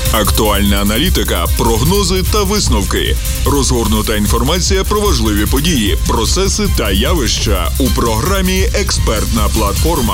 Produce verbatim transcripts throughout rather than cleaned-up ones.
Актуальна аналітика, прогнози та висновки. Розгорнута інформація про важливі події, процеси та явища у програмі «Експертна платформа».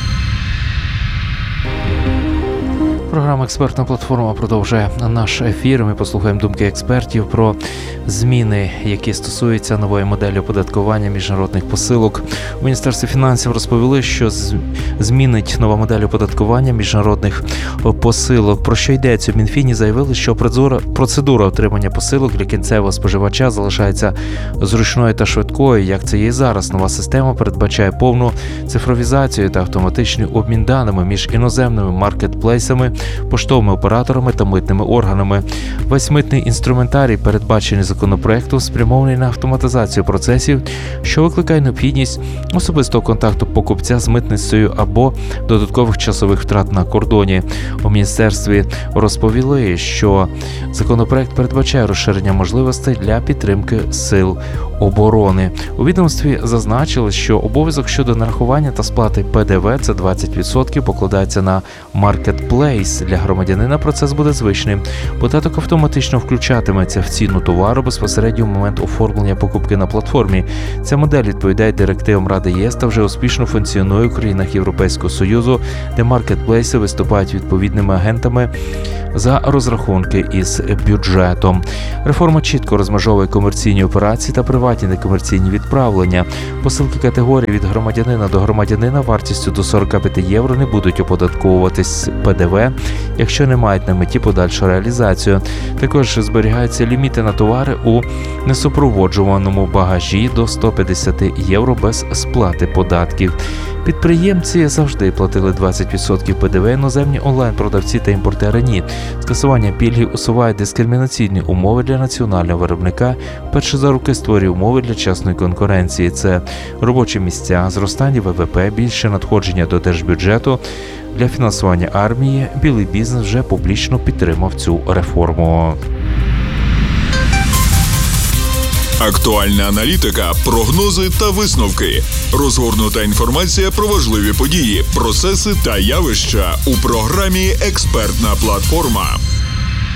Програма «Експертна платформа» продовжує наш ефір. Ми послухаємо думки експертів про зміни, які стосуються нової моделі оподаткування міжнародних посилок. У Міністерстві фінансів розповіли, що змінить нова модель оподаткування міжнародних посилок. Про що йдеться? У Мінфіні заявили, що процедура отримання посилок для кінцевого споживача залишається зручною та швидкою, як це є і зараз. Нова система передбачає повну цифровізацію та автоматичний обмін даними між іноземними маркетплейсами, поштовими операторами та митними органами. Весь митний інструментарій, передбачений законопроектом, спрямований на автоматизацію процесів, що викликає необхідність особистого контакту покупця з митницею або додаткових часових втрат на кордоні. У міністерстві розповіли, що законопроект передбачає розширення можливостей для підтримки сил оборони. У відомстві зазначили, що обов'язок щодо нарахування та сплати Пе Де Ве – це двадцять відсотків, покладається на маркетплейс. Для громадянина процес буде звичним. Податок автоматично включатиметься в ціну товару безпосередньо в момент оформлення покупки на платформі. Ця модель відповідає директивам Ради ЄС та вже успішно функціонує у країнах Європейського Союзу, де маркетплейси виступають відповідними агентами за розрахунки із бюджетом. Реформа чітко розмежовує комерційні операції та приватні некомерційні відправлення. Посилки категорії від громадянина до громадянина вартістю до сорок п'ять євро не будуть оподатковуватись з Пе Де Ве, якщо не мають на меті подальшу реалізацію. Також зберігаються ліміти на товари у несупроводжуваному багажі до сто п'ятдесят євро без сплати податків. Підприємці завжди платили двадцять відсотків Пе Де Ве, іноземні онлайн-продавці та імпортери – ні. Скасування пільгів усуває дискримінаційні умови для національного виробника, перше за роки створює умови для чесної конкуренції. Це робочі місця, зростання Ве Ве Пе, більше надходження до держбюджету. Для фінансування армії білий бізнес вже публічно підтримав цю реформу. Актуальна аналітика, прогнози та висновки. Розгорнута інформація про важливі події, процеси та явища у програмі «Експертна платформа».